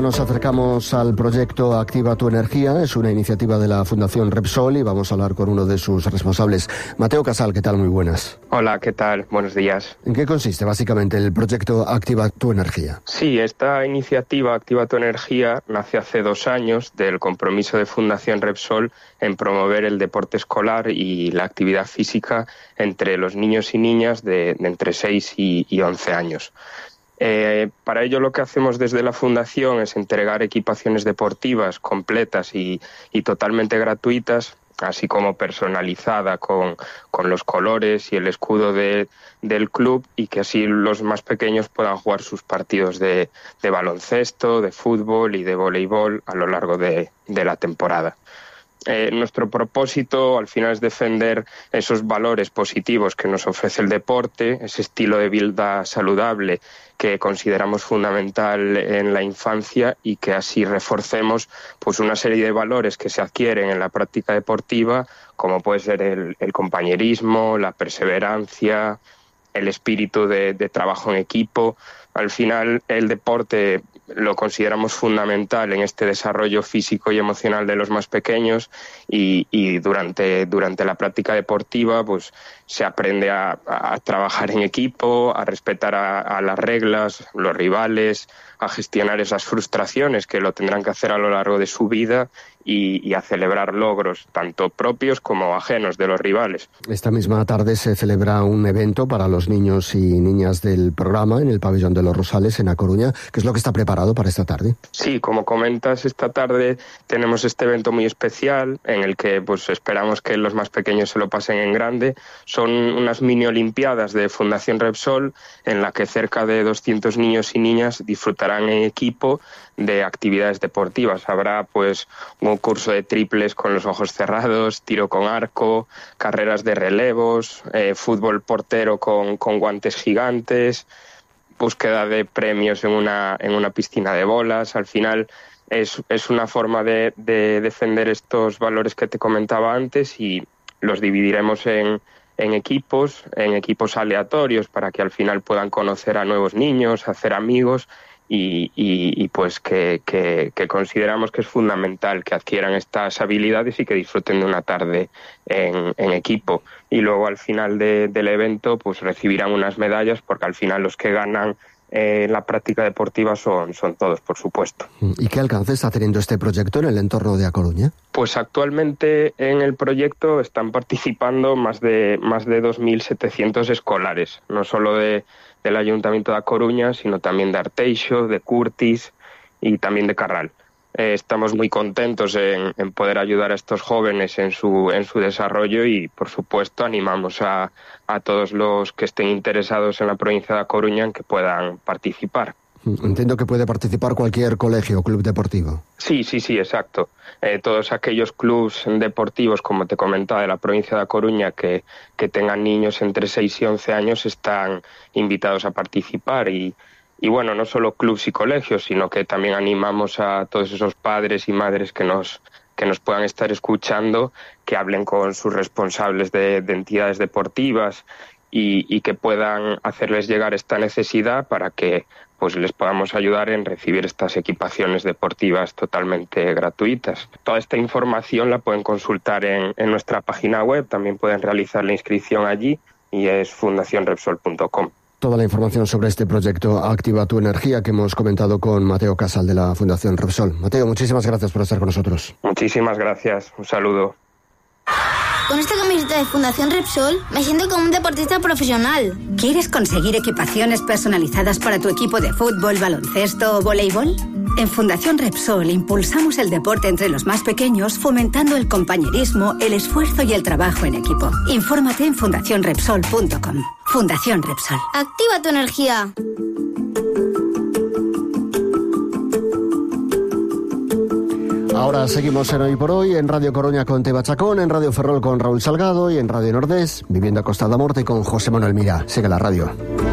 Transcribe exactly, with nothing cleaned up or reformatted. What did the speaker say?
nos acercamos al proyecto Activa tu Energía. Es una iniciativa de la Fundación Repsol y vamos a hablar con uno de sus responsables. Mateo Casal, ¿qué tal? Muy buenas. Hola, ¿qué tal? Buenos días. ¿En qué consiste básicamente el proyecto Activa tu Energía? Sí, esta iniciativa Activa tu Energía nace hace dos años del compromiso de Fundación Repsol en promover el deporte escolar y la actividad física entre los niños y niñas de, de entre seis y once años. Eh, para ello lo que hacemos desde la Fundación es entregar equipaciones deportivas completas y, y totalmente gratuitas, así como personalizada con, con los colores y el escudo de, del club, y que así los más pequeños puedan jugar sus partidos de, de baloncesto, de fútbol y de voleibol a lo largo de, de la temporada. Eh, nuestro propósito al final es defender esos valores positivos que nos ofrece el deporte, ese estilo de vida saludable que consideramos fundamental en la infancia, y que así reforcemos pues una serie de valores que se adquieren en la práctica deportiva, como puede ser el, el compañerismo, la perseverancia, el espíritu de, de trabajo en equipo. Al final el deporte lo consideramos fundamental en este desarrollo físico y emocional de los más pequeños, y, y durante, durante la práctica deportiva pues se aprende a, a trabajar en equipo, a respetar a, a las reglas, los rivales, a gestionar esas frustraciones que lo tendrán que hacer a lo largo de su vida, y, y a celebrar logros tanto propios como ajenos de los rivales. Esta misma tarde se celebra un evento para los niños y niñas del programa en el Pabellón de los Rosales, en A Coruña. ¿Qué es lo que está preparado para esta tarde? Sí, como comentas, esta tarde tenemos este evento muy especial en el que pues esperamos que los más pequeños se lo pasen en grande. Son unas mini olimpiadas de Fundación Repsol en la que cerca de doscientos niños y niñas disfrutarán en equipo de actividades deportivas. Habrá pues un curso de triples con los ojos cerrados, tiro con arco, carreras de relevos, eh, fútbol portero con, con guantes gigantes, búsqueda de premios en una, en una piscina de bolas. Al final es, es una forma de, de defender estos valores que te comentaba antes, y los dividiremos en, en equipos, en equipos aleatorios, para que al final puedan conocer a nuevos niños, hacer amigos, y, y, y pues que, que, que consideramos que es fundamental que adquieran estas habilidades y que disfruten de una tarde en, en equipo. Y luego al final de, del evento pues recibirán unas medallas, porque al final los que ganan eh, la práctica deportiva son, son todos, por supuesto. ¿Y qué alcance está teniendo este proyecto en el entorno de A Coruña? Pues actualmente en el proyecto están participando más de, más de dos mil setecientos escolares, no solo de del Ayuntamiento de A Coruña, sino también de Arteixo, de Curtis y también de Carral. Eh, estamos muy contentos en, en poder ayudar a estos jóvenes en su, en su desarrollo, y, por supuesto, animamos a, a todos los que estén interesados en la provincia de A Coruña en que puedan participar. Entiendo que puede participar cualquier colegio o club deportivo. Sí, sí, sí, exacto. Eh, todos aquellos clubs deportivos, como te comentaba, de la provincia de A Coruña que, que tengan niños entre seis y once años están invitados a participar. Y, y bueno, no solo clubs y colegios, sino que también animamos a todos esos padres y madres que nos, que nos puedan estar escuchando, que hablen con sus responsables de, de entidades deportivas, y, y que puedan hacerles llegar esta necesidad para que pues les podamos ayudar en recibir estas equipaciones deportivas totalmente gratuitas. Toda esta información la pueden consultar en, en nuestra página web, también pueden realizar la inscripción allí, y es fundación repsol punto com. Toda la información sobre este proyecto Activa tu Energía que hemos comentado con Mateo Casal de la Fundación Repsol. Mateo, muchísimas gracias por estar con nosotros. Muchísimas gracias, un saludo. Con esta camiseta de Fundación Repsol me siento como un deportista profesional. ¿Quieres conseguir equipaciones personalizadas para tu equipo de fútbol, baloncesto o voleibol? En Fundación Repsol impulsamos el deporte entre los más pequeños, fomentando el compañerismo, el esfuerzo y el trabajo en equipo. Infórmate en fundación repsol punto com. Fundación Repsol. Activa tu energía. Ahora seguimos en Hoy por Hoy, en Radio Coruña con Teba Chacón, en Radio Ferrol con Raúl Salgado y en Radio Nordés, Vivienda Costa da Morte con José Manuel Mira. Sigue la radio.